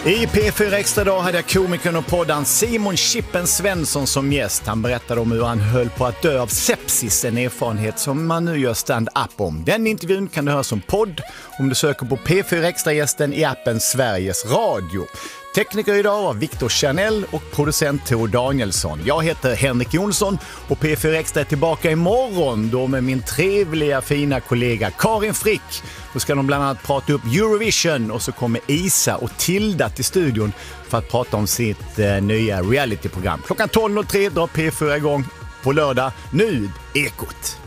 I P4 Extra dag hade jag komikern och poddan Simon Chippen Svensson som gäst. Han berättade om hur han höll på att dö av sepsis, en erfarenhet som man nu gör stand-up om. Den intervjun kan du höra som podd om du söker på P4 Extra-gästen i appen Sveriges Radio. Tekniker idag var Victor Chanel och producent Tor Danielsson. Jag heter Henrik Jonsson och P4 Extra är tillbaka imorgon då med min trevliga fina kollega Karin Frick. Då ska de bland annat prata upp Eurovision och så kommer Isa och Tilda till studion för att prata om sitt nya realityprogram. Klockan 12.03 drar P4 igång på lördag. Nu Ekot.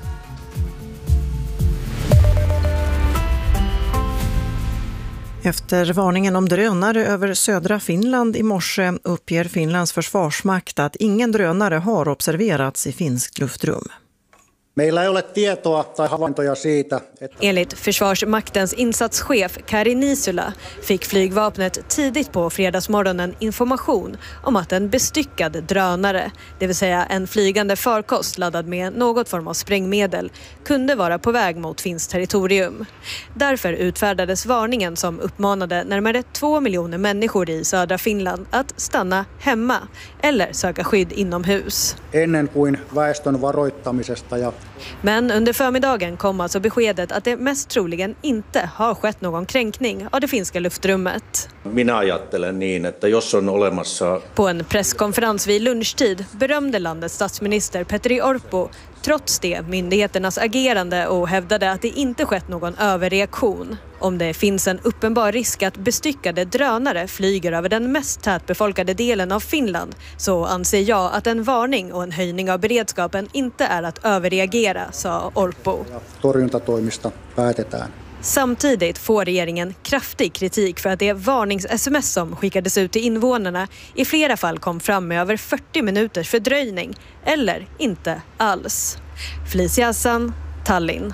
Efter varningen om drönare över södra Finland i morse uppger Finlands försvarsmakt att ingen drönare har observerats i finskt luftrum. Meillä ei ole tietoa tai havaintoja siitä, että... Enligt försvarsmaktens insatschef Kari Nisula fick flygvapnet tidigt på fredagsmorgonen information om att en bestyckad drönare, det vill säga en flygande farkost laddad med något form av sprängmedel, kunde vara på väg mot finskt territorium. Därför utfärdades varningen som uppmanade närmare 2 miljoner människor i södra Finland att stanna hemma eller söka skydd inomhus. Ennen kuin väestön varoittamisesta ja... Men under förmiddagen kom alltså beskedet att det mest troligen inte har skett någon kränkning av det finska luftrummet. Minä ajattelen niin, että jos on olemassa... På en presskonferens vid lunchtid berömde landets statsminister Petteri Orpo trots det myndigheternas agerande och hävdade att det inte skett någon överreaktion. Om det finns en uppenbar risk att bestyckade drönare flyger över den mest tätbefolkade delen av Finland så anser jag att en varning och en höjning av beredskapen inte är att överreagera, sa Orpo. Torjuntatoimista päätetään. Samtidigt får regeringen kraftig kritik för att det varnings-sms som skickades ut till invånarna i flera fall kom fram med över 40 minuters fördröjning eller inte alls. Felicia Hassan, Tallinn.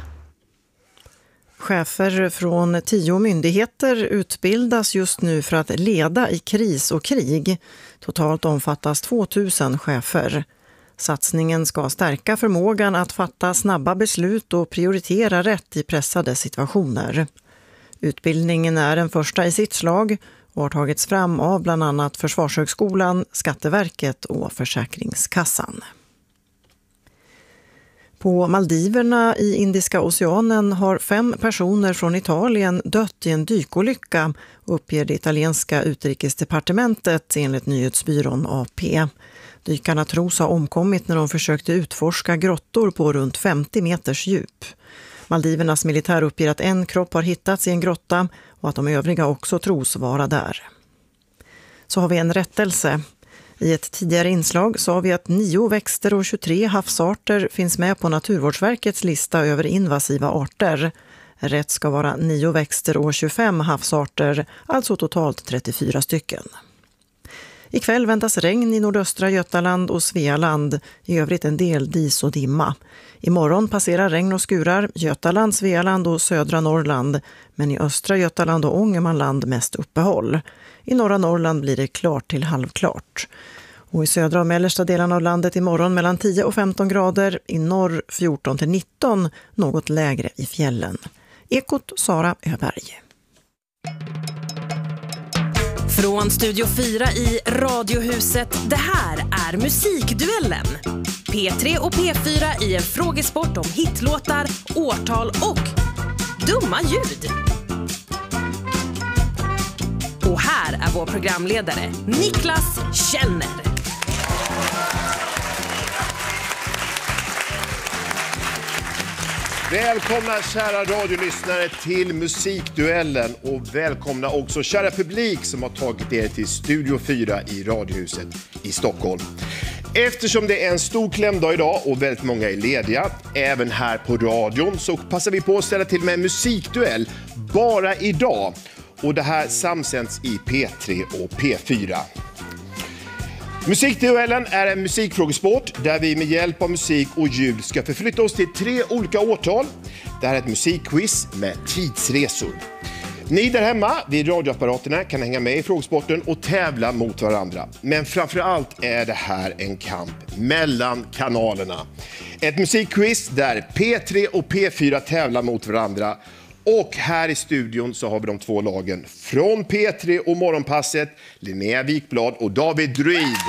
Chefer från 10 myndigheter utbildas just nu för att leda i kris och krig. Totalt omfattas 2000 chefer. Satsningen ska stärka förmågan att fatta snabba beslut och prioritera rätt i pressade situationer. Utbildningen är den första i sitt slag och har tagits fram av bland annat Försvarshögskolan, Skatteverket och Försäkringskassan. På Maldiverna i Indiska oceanen har 5 personer från Italien dött i en dykolycka, uppger det italienska utrikesdepartementet enligt nyhetsbyrån AP. Dykarna tros ha omkommit när de försökte utforska grottor på runt 50 meters djup. Maldivernas militär uppger att en kropp har hittats i en grotta och att de övriga också tros vara där. Så har vi en rättelse. I ett tidigare inslag sa vi att 9 växter och 23 havsarter finns med på Naturvårdsverkets lista över invasiva arter. Rätt ska vara 9 växter och 25 havsarter, alltså totalt 34 stycken. Ikväll väntas regn i nordöstra Götaland och Svealand, i övrigt en del dis och dimma. Imorgon passerar regn och skurar Götaland, Svealand och södra Norrland, men i östra Götaland och Ångermanland mest uppehåll. I norra Norrland blir det klart till halvklart. Och i södra och mellersta delen av landet imorgon mellan 10 och 15 grader, i norr 14 till 19, något lägre i fjällen. Ekot, Sara Öberg. Från Studio 4 i Radiohuset, det här är Musikduellen. P3 och P4 i en frågesport om hitlåtar, årtal och dumma ljud. Och här är vår programledare, Niklas Källner. Välkomna kära radiolyssnare till Musikduellen och välkomna också kära publik som har tagit er till Studio 4 i Radiohuset i Stockholm. Eftersom det är en stor klämdag idag och väldigt många är lediga, även här på radion, så passar vi på att ställa till med en musikduell bara idag. Och det här samsänds i P3 och P4. Musikduellen är en musikfrågesport där vi med hjälp av musik och ljud ska förflytta oss till 3 olika årtal. Det här är ett musikquiz med tidsresor. Ni där hemma vid radioapparaterna kan hänga med i frågesporten och tävla mot varandra. Men framförallt är det här en kamp mellan kanalerna. Ett musikquiz där P3 och P4 tävlar mot varandra. Och här i studion så har vi de två lagen från P3 och Morgonpasset, Linnea Wikblad och David Druid.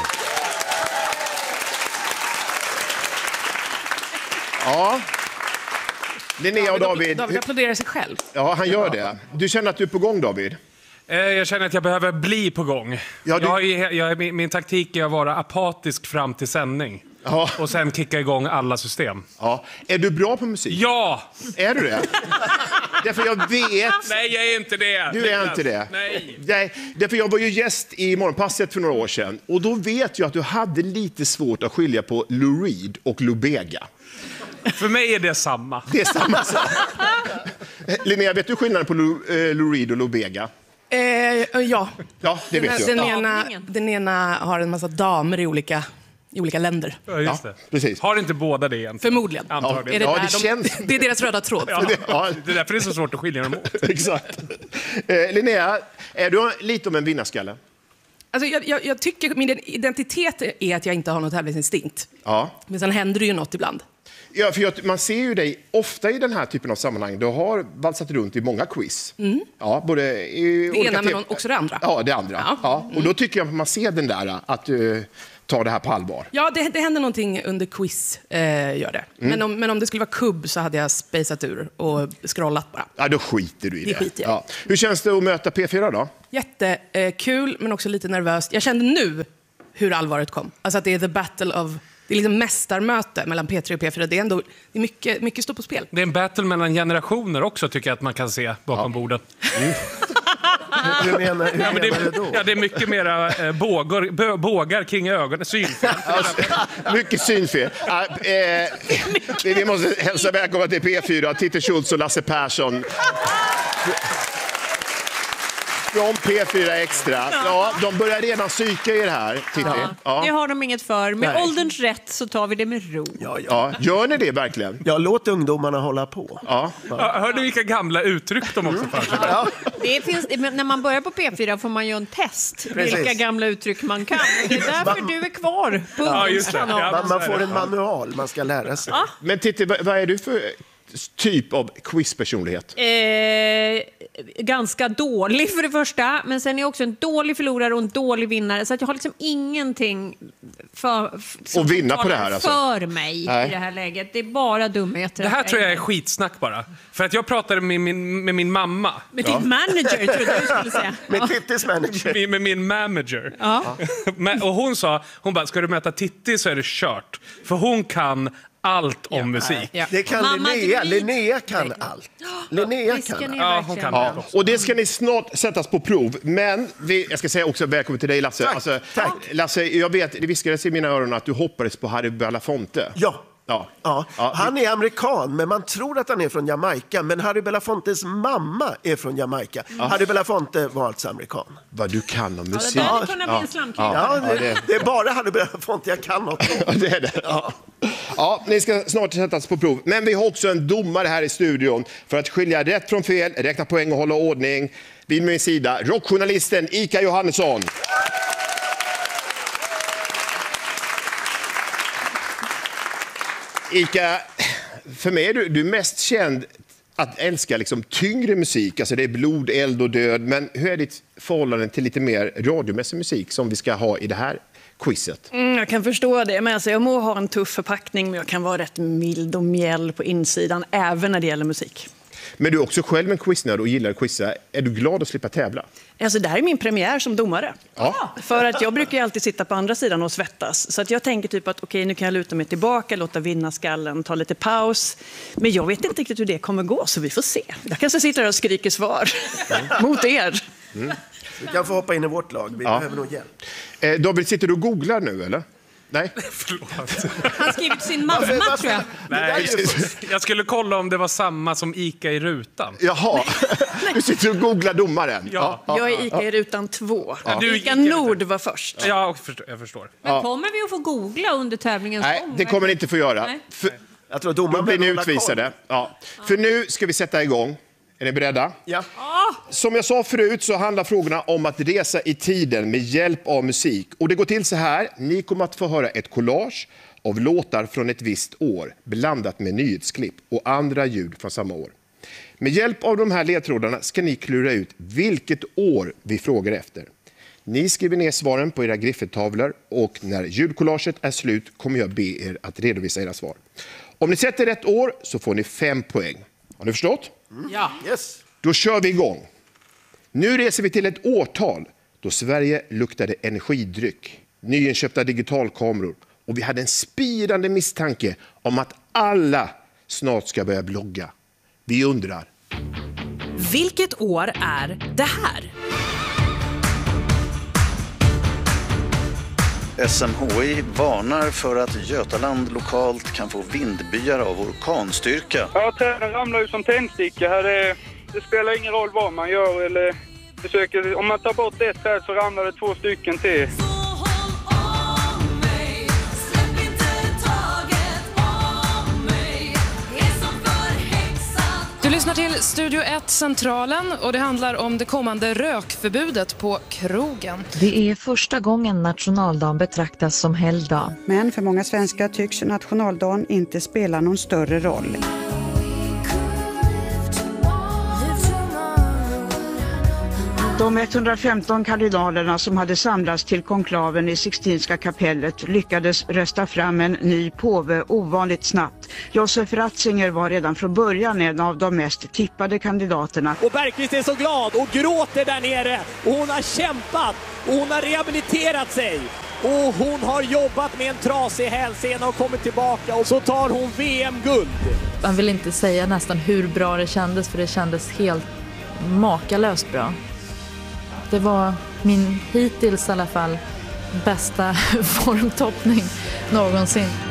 Ja. Linnea och David. David applåderar sig själv. Ja, han gör det. Du känner att du är på gång, David? Jag känner att jag behöver bli på gång. Ja, Min taktik är att vara apatisk fram till sändning. Ja. Och sen kicka igång alla system. Ja. Är du bra på musik? Ja! Är du det? Därför jag vet... Nej, jag är inte det. Du är inte det? Nej. Därför jag var ju gäst i Morgonpasset för några år sedan. Och då vet jag att du hade lite svårt att skilja på Lou Reed och Lou Bega. För mig är det samma. Det är samma sak. Linnea, vet du skillnaden på Lou Reed och Lou Bega? Ja. Ja, det vet du. Den ena har en massa damer i olika länder. Ja, just det. Precis. Har inte båda det egentligen? Förmodligen. Antagligen. Det är deras röda tråd. Ja, det är därför det är så svårt att skilja dem åt. Exakt. Linnea, är du lite om en vinnarskalle? Alltså, jag tycker min identitet är att jag inte har någon tävlingsinstinkt. Ja. Men sen händer det ju något ibland. Ja, för man ser ju dig ofta i den här typen av sammanhang. Du har valsat runt i många quiz. Mm. Ja, både i det ena men också det andra. Ja, det andra. Ja. Och då tycker jag att man ser den där, att du tar det här på allvar. Ja, det händer någonting under quiz, gör det. Men om det skulle vara kubb så hade jag spejsat ur och scrollat bara. Ja, då skiter du i det. Skiter jag. Ja. Hur känns det att möta P4 då? Jättekul, men också lite nervöst. Jag kände nu hur allvaret kom. Alltså att det är the battle of... Det är liksom mästarmöte mellan P3 och P4. Det är mycket står på spel. Det är en battle mellan generationer också, tycker jag att man kan se bakom bordet. Hur menar du då? Ja, det är mycket mera bågar kring ögonen. Synfel. Mycket synfel. Vi måste hälsa välkomna till P4. Titte Schultz och Lasse Persson. Från P4 Extra. Ja, de börjar redan psyka i det här, Titti. Ja. Det har de inget för. Med ålderns rätt så tar vi det med ro. Ja. Gör ni det verkligen? Ja, låt ungdomarna hålla på. Ja. Hörde vilka gamla uttryck de också för sig? Det finns, när man börjar på P4 får man ju en test. Vilka gamla uttryck man kan. Det är därför du är kvar på ungdomskanalen. Man får en manual, man ska lära sig. Ja. Men Titti, vad är du för typ av quizpersonlighet? Ganska dålig för det första, men sen är jag också en dålig förlorare och en dålig vinnare, så att jag har liksom ingenting som och vinna på det här alltså. För mig i det här läget. Det är bara dumheter. Det här tror jag är skitsnack bara. För att jag pratade med min mamma. Med din manager, tror jag du skulle säga. Med Tittis manager. Med min manager. Ja. Och hon bara, ska du möta Titti så är det kört. För hon kan allt om musik. Ja. Det kan Linnea. Linnea kan allt. Linnea kan allt. Ja, hon kan allt också. Och det ska ni snart sättas på prov. Men jag ska säga också välkommen till dig, Lasse. Tack. Alltså, Tack. Lasse, jag vet, det viskades i mina öron att du hoppades på Harry Belafonte. Ja. Han är amerikan, men man tror att han är från Jamaica. Men Harry Belafontes mamma är från Jamaica. Harry Belafonte var alltså amerikan. Vad du kan om musik. Ja, det kunna bli en slamkrypare. Det är bara Harry Belafonte jag kan något om. Ja, det är det. Ja, ni ska snart sättas på prov. Men vi har också en domare här i studion för att skilja rätt från fel, räkna poäng och hålla ordning. Vid min sida, rockjournalisten Ika Johannesson. Ika, för mig är du mest känd att älska liksom tyngre musik. Alltså det är blod, eld och död. Men hur är ditt förhållande till lite mer radiomässig musik som vi ska ha i det här quizet? Jag kan förstå det. Men alltså, jag må ha en tuff förpackning, men jag kan vara rätt mild och mjäll på insidan, även när det gäller musik. Men du är också själv en quiznörd och gillar att quizza. Är du glad att slippa tävla? Alltså, det här är min premiär som domare. Ja. För att jag brukar ju alltid sitta på andra sidan och svettas. Så att jag tänker typ att okej, nu kan jag luta mig tillbaka, låta vinnarskallen, ta lite paus. Men jag vet inte riktigt hur det kommer gå, så vi får se. Jag kanske sitter där och skriker svar mot er. Du kan få hoppa in i vårt lag, vi behöver nog hjälp. David, sitter du och googlar nu eller? Nej. Förlåt. Han skrivit sin mamma, tror jag. Nej, jag skulle kolla om det var samma som Ika i rutan. Jaha, du sitter och googlar domaren. Ja. Jag är Ika i rutan 2. Du Ika Nord var först. Ja, jag förstår. Men kommer vi att få googla under tävlingens Nej, gång? det kommer ni inte få göra. Nej. Jag tror Då domaren blir ni behöver hålla utvisade. Ja. För nu ska vi sätta igång. Är ni beredda? Ja. Som jag sa förut så handlar frågorna om att resa i tiden med hjälp av musik. Och det går till så här. Ni kommer att få höra ett collage av låtar från ett visst år blandat med nyhetsklipp och andra ljud från samma år. Med hjälp av de här ledtrådarna ska ni klura ut vilket år vi frågar efter. Ni skriver ner svaren på era griffeltavlor och när ljudcollaget är slut kommer jag be er att redovisa era svar. Om ni sätter rätt år så får ni 5 poäng. Har ni förstått? Ja. Yes. Då kör vi igång. Nu reser vi till ett årtal då Sverige luktade energidryck, nyinköpta digitalkameror och vi hade en spirande misstanke om att alla snart ska börja blogga. Vi undrar. Vilket år är det här? SMHI varnar för att Götaland lokalt kan få vindbyar av orkanstyrka. Ja, träden ramlar ju som tändsticka här. Det spelar ingen roll vad man gör eller försöker. Om man tar bort ett träd så ramlar det 2 stycken till. Du lyssnar till Studio 1 Centralen och det handlar om det kommande rökförbudet på krogen. Det är första gången nationaldagen betraktas som helgdag. Men för många svenskar tycks nationaldagen inte spela någon större roll. De 115 kardinalerna som hade samlats till konklaven i Sixtinska kapellet lyckades rösta fram en ny påve ovanligt snabbt. Josef Ratzinger var redan från början en av de mest tippade kandidaterna. Och Bergqvist är så glad och gråter där nere. Och hon har kämpat och hon har rehabiliterat sig. Och hon har jobbat med en trasig hälsena och kommit tillbaka och så tar hon VM-guld. Man vill inte säga nästan hur bra det kändes för det kändes helt makalöst bra. Det var min hittills i alla fall bästa formtoppning någonsin.